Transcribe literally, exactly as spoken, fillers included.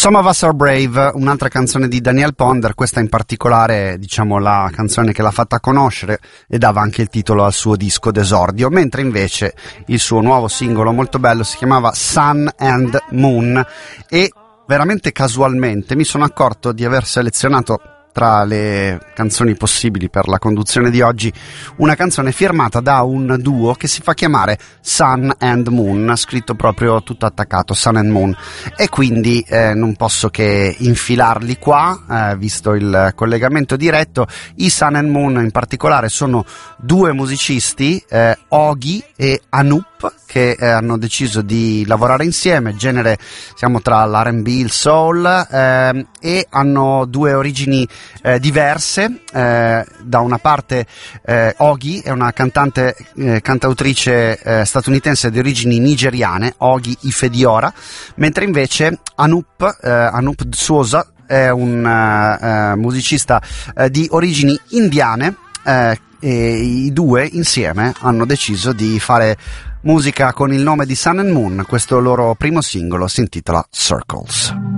Some of Us Are Brave, un'altra canzone di Daniel Ponder, questa in particolare, diciamo, la canzone che l'ha fatta conoscere e dava anche il titolo al suo disco d'esordio, mentre invece il suo nuovo singolo molto bello si chiamava Sun and Moon, e veramente casualmente mi sono accorto di aver selezionato tra le canzoni possibili per la conduzione di oggi una canzone firmata da un duo che si fa chiamare Sun and Moon, scritto proprio tutto attaccato, Sun and Moon, e quindi eh, non posso che infilarli qua, eh, visto il collegamento diretto. I Sun and Moon in particolare sono due musicisti, eh, Ogi e Anup, che eh, hanno deciso di lavorare insieme, genere siamo tra l'R and B e il soul, eh, e hanno due origini eh, diverse. Eh, da una parte eh, Ogi è una cantante eh, cantautrice eh, statunitense di origini nigeriane, Ogi Ifediora, mentre invece Anup, eh, Anup Dsosa è un uh, uh, musicista uh, di origini indiane, uh, e i due insieme hanno deciso di fare musica con il nome di Sun and Moon. Questo loro primo singolo si intitola Circles.